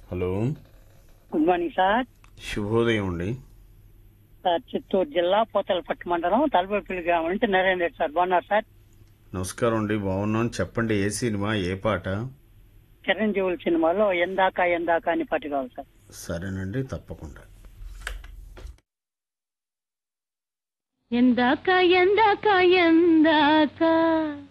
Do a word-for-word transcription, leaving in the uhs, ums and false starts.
Hello, good morning sir. శుభోదయం అండి. Sir Chittoor జిల్లా పోతలపట్టు మండలం తలపల్లి గ్రామం నుంచి నరేంద్ర రెడ్డి సార్. బాగున్నారు సార్? నమస్కారం అండి, బాగున్నాను. చెప్పండి, ఏ సినిమా, ఏ పాట? చిరంజీవుల సినిమాలో ఎందాక ఎందాక అని పాట కావాలి సార్. సరేనండి, తప్పకుండా. ఎందాక ఎందాక ఎందాక